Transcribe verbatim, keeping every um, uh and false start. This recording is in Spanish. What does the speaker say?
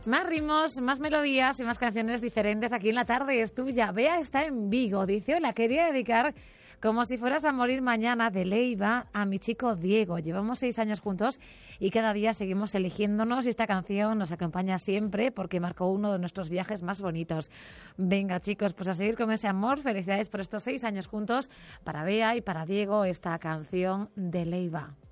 Más ritmos, más melodías y más canciones diferentes aquí en La Tarde es Tuya. Bea está en Vigo. Dice, la quería dedicar como si fueras a morir mañana de Leiva a mi chico Diego. Llevamos seis años juntos y cada día seguimos eligiéndonos y esta canción nos acompaña siempre porque marcó uno de nuestros viajes más bonitos. Venga, chicos, pues a seguir con ese amor. Felicidades por estos seis años juntos para Bea y para Diego esta canción de Leiva.